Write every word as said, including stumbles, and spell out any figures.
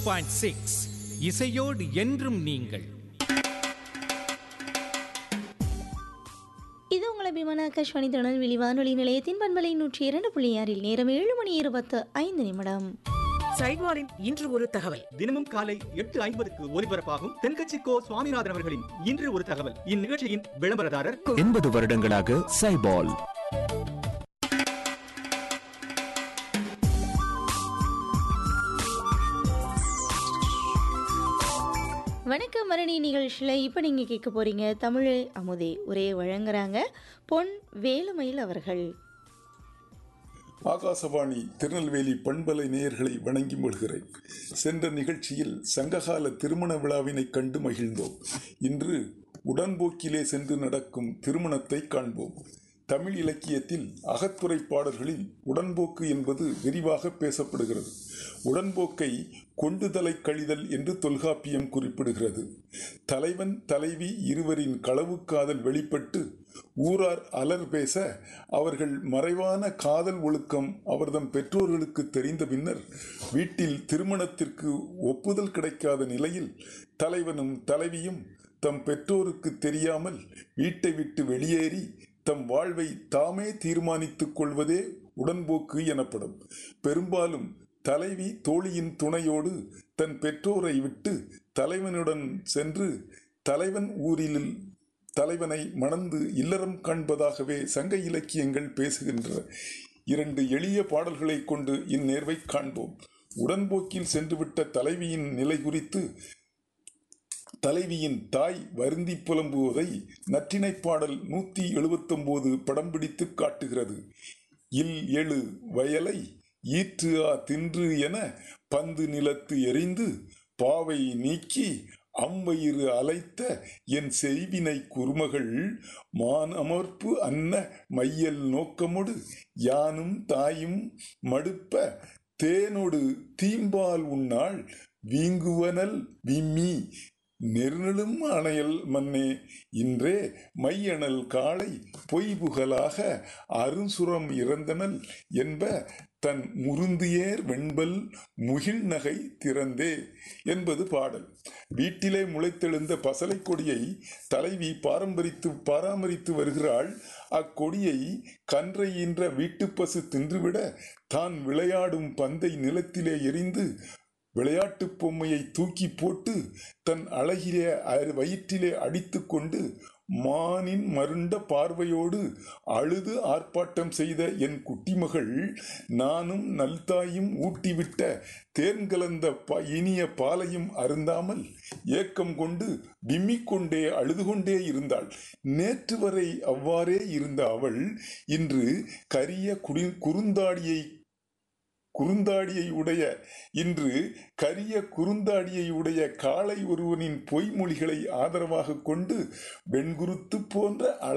Point six இசையோடு என்றும் நீங்கள். இது உங்கள் அபிமான ஆகாஷ்வாணி திருநெல்வேலி வானொலி நிலையத்தின் பண்பலை நூற்றி இரண்டு புள்ளி ஆறில் நேரம் ஏழு மணி இருபத்து ஐந்து நிமிடம். சைட்வாரின் இன்று ஒரு தகவல். தினமும் காலை எட்டு ஐம்பதுக்கு ஒலிபரப்பாகும் தென்கட்சி கோ சுவாமிநாதன் அவர்களின் இன்று ஒரு தகவல். இந்நிகழ்ச்சியின் விளம்பரதாரர் எண்பது வருடங்களாக சைபால். வணக்கம் மரணி நிகழ்ச்சியில் இப்போ நீங்கள் கேட்க போகிறீங்க தமிழே அமுதே உரையை வழங்குறாங்க பொன் வேலுமயில் அவர்கள். ஆகாசவாணி திருநெல்வேலி பண்பலை நேயர்களை வணங்கி மகிழ்கிறேன். சென்ற நிகழ்ச்சியில் சங்ககால திருமண விழாவினை கண்டு மகிழ்ந்தோம். இன்று உடன்போக்கிலே சென்று நடக்கும் திருமணத்தை காண்போம். தமிழ் இலக்கியத்தில் அகத்துறை பாடல்களில் உடன்போக்கு என்பது விரிவாக பேசப்படுகிறது. உடன்போக்கை கொண்டுதலை கழிதல் என்று தொல்காப்பியம் குறிப்பிடுகிறது. தலைவன் தலைவி இருவரின் களவு காதல் வெளிப்பட்டு ஊரார் அலர் பேச அவர்கள் மறைவான காதல் ஒழுக்கம் அவர்தம் பெற்றோர்களுக்கு தெரிந்த பின்னர் வீட்டில் திருமணத்திற்கு ஒப்புதல் கிடைக்காத நிலையில் தலைவனும் தலைவியும் தம் பெற்றோருக்கு தெரியாமல் வீட்டை விட்டு வெளியேறி தம் வாழ்வை தாமே தீர்மானித்துக் கொள்வதே உடன்போக்கு எனப்படும். பெரும்பாலும் தலைவி தோழியின் துணையோடு தன் பெற்றோரை விட்டு தலைவனுடன் சென்று தலைவன் ஊரில் தலைவனை மணந்து இல்லறம் காண்பதாகவே சங்க இலக்கியங்கள் பேசுகின்ற இரண்டு எளிய பாடல்களை கொண்டு இந்நேர்வை காண்போம். உடன்போக்கில் சென்றுவிட்ட தலைவியின் நிலை குறித்து தலைவியின் தாய் வருந்தி புலம்புவதை நற்றிணை பாடல் நூத்தி எழுபத்தி ஒன்பது படம் பிடித்து காட்டுகிறது. இல் எழு வயலை ஈற்று ஆ தின்று என பந்து நிலத்து எறிந்து பாவை நீக்கி அம்பயிறு அலைத்த என் செய்வினை குறுமகள் மான் அமர்ப்பு அன்ன மையல் நோக்கமொடு யானும் தாயும் மடுப்ப தேனொடு தீம்பால் உன்னாள் வீங்குவனல் விம்மி நெருநெடும் அணையல் மன்னே இன்றே மையணல் காளை பொய்புகளாக அருசுரம் இறந்தனல் என்ப தன் முருந்தியேர் வெண்பல் முகில் நகை திறந்தே என்பது பாடல். வீட்டிலே முளைத்தெழுந்த பசலை கொடியை தலைவி பாரம்பரித்து பராமரித்து வருகிறாள். அக்கொடியை கன்றை ஈன்ற வீட்டு பசு தின்றுவிட தான் விளையாடும் பந்தை நிலத்திலே எறிந்து விளையாட்டு பொம்மையை தூக்கி போட்டு தன் அழகிலே வயிற்றிலே அடித்து கொண்டு மானின் மருண்ட பார்வையோடு அழுது ஆர்ப்பாட்டம் செய்த என் குட்டிமகள் நானும் நல்தாயும் ஊட்டிவிட்ட தேன் கலந்த இனிய பாலையும் அருந்தாமல் ஏக்கம் கொண்டு விம்மிக் கொண்டே அழுது கொண்டே இருந்தாள். நேற்று வரை அவ்வாறே இருந்த அவள் இன்று கரிய குடி குறுந்தாடியை குறுந்தாடியை உடைய இன்று கரிய குறுந்தாடியை உடைய காளை ஒருவனின் பொய்மொழிகளை ஆதரவாக கொண்டு வெண்குருத்து போன்ற